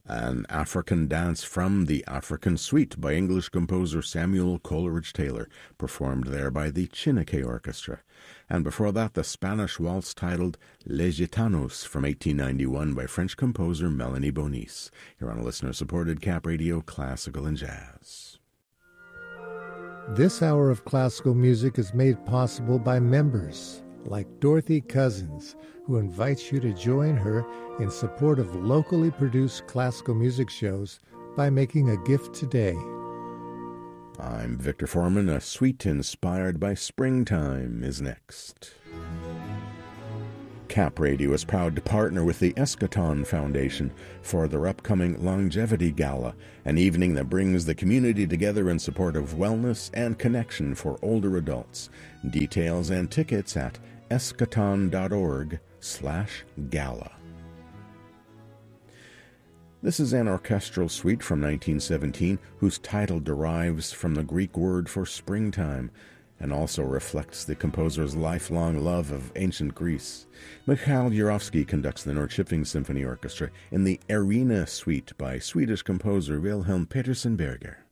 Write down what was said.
An African Dance from the African Suite by English composer Samuel Coleridge-Taylor, performed there by the Chiniquy Orchestra. And before that, the Spanish waltz titled Les Gitanos from 1891 by French composer Melanie Bonis. You're on a listener-supported Cap Radio Classical and Jazz. This hour of classical music is made possible by members like Dorothy Cousins, who invites you to join her in support of locally produced classical music shows by making a gift today. I'm Victor Foreman. A suite inspired by springtime is next. Cap Radio is proud to partner with the Eschaton Foundation for their upcoming Longevity Gala, an evening that brings the community together in support of wellness and connection for older adults. Details and tickets at eschaton.org/gala. This is an orchestral suite from 1917 whose title derives from the Greek word for springtime and also reflects the composer's lifelong love of ancient Greece. Mikhail Jurovsky conducts the Norrköping Symphony Orchestra in the Arena Suite by Swedish composer Wilhelm Petersen Berger.